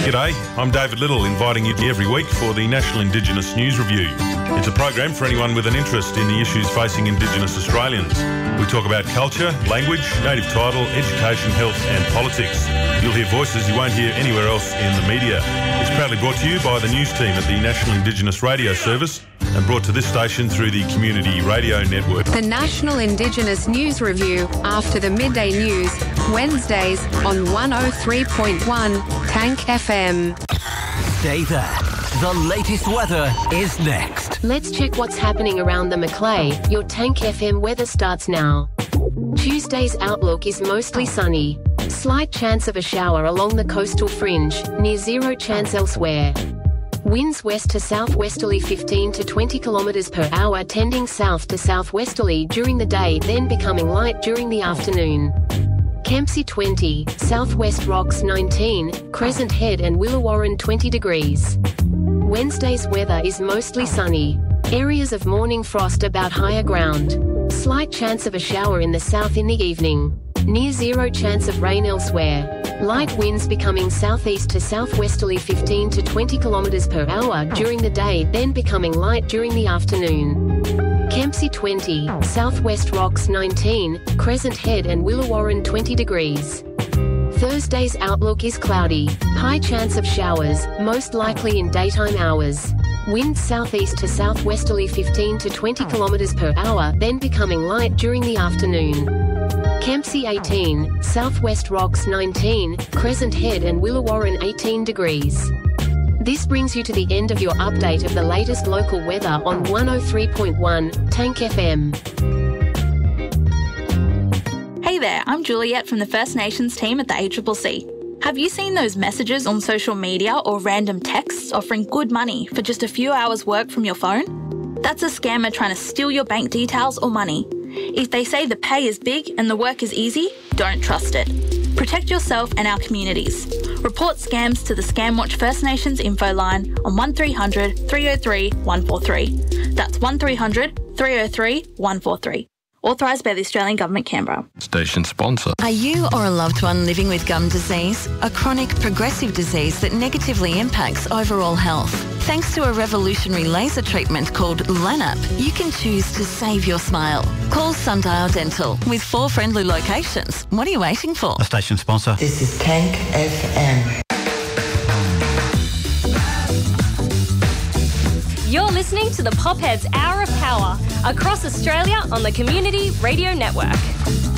G'day, I'm David Little, inviting you every week for the National Indigenous News Review. It's a program for anyone with an interest in the issues facing Indigenous Australians. We talk about culture, language, native title, education, health and politics. You'll hear voices you won't hear anywhere else in the media. It's proudly brought to you by the news team at the National Indigenous Radio Service and brought to this station through the Community Radio Network. The National Indigenous News Review after the midday news, Wednesdays on 103.1 Tank FM. Stay there. The latest weather is next. Let's check what's happening around the Macleay. Your Tank FM weather starts now. Tuesday's outlook is mostly sunny. Slight chance of a shower along the coastal fringe, near zero chance elsewhere. Winds west to southwesterly 15 to 20 kilometres per hour, tending south to southwesterly during the day, then becoming light during the afternoon. Kempsey 20, Southwest Rocks 19, Crescent Head and Willawarren 20 degrees. Wednesday's weather is mostly sunny. Areas of morning frost about higher ground. Slight chance of a shower in the south in the evening. Near zero chance of rain elsewhere. Light winds becoming southeast to southwesterly 15 to 20 kilometres per hour during the day, then becoming light during the afternoon. Kempsey 20, Southwest Rocks 19, Crescent Head and Willawarren 20 degrees. Thursday's outlook is cloudy. High chance of showers, most likely in daytime hours. Winds southeast to southwesterly 15 to 20 kilometres per hour, then becoming light during the afternoon. Kempsey 18, Southwest Rocks 19, Crescent Head and Willawarren 18 degrees. This brings you to the end of your update of the latest local weather on 103.1 Tank FM. Hey there, I'm Juliet from the First Nations team at the ACCC. Have you seen those messages on social media or random texts offering good money for just a few hours' work from your phone? That's a scammer trying to steal your bank details or money. If they say the pay is big and the work is easy, don't trust it. Protect yourself and our communities. Report scams to the Scamwatch First Nations info line on 1300 303 143. That's 1300 303 143. Authorised by the Australian Government, Canberra. Station sponsor. Are you or a loved one living with gum disease, a chronic progressive disease that negatively impacts overall health? Thanks to a revolutionary laser treatment called LANAP, you can choose to save your smile. Call Sundial Dental with 4 friendly locations. What are you waiting for? A station sponsor. This is Tank FM. You're listening to the Popheads Hour of Power across Australia on the Community Radio Network.